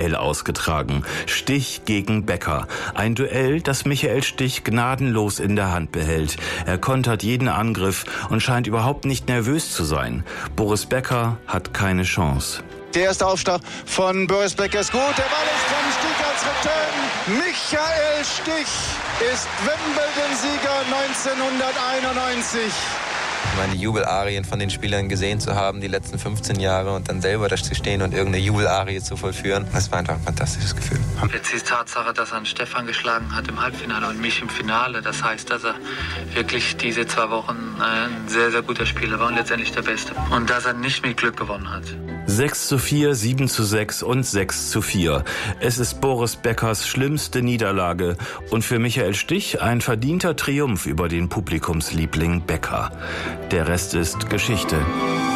Duell ausgetragen. Stich gegen Becker. Ein Duell, das Michael Stich gnadenlos in der Hand behält. Er kontert jeden Angriff und scheint überhaupt nicht nervös zu sein. Boris Becker hat keine Chance. Der erste Aufschlag von Boris Becker ist gut. Der Ball ist von Stich als Return. Michael Stich ist Wimbledon-Sieger 1991. Meine Jubelarien von den Spielern gesehen zu haben, die letzten 15 Jahre, und dann selber da zu stehen und irgendeine Jubelarie zu vollführen, das war einfach ein fantastisches Gefühl. Jetzt die Tatsache, dass er einen Stefan geschlagen hat im Halbfinale und mich im Finale, das heißt, dass er wirklich diese 2 Wochen ein sehr, sehr guter Spieler war und letztendlich der Beste. Und dass er nicht mit Glück gewonnen hat. 6:4, 7:6 und 6:4. Es ist Boris Beckers schlimmste Niederlage und für Michael Stich ein verdienter Triumph über den Publikumsliebling Becker. Der Rest ist Geschichte.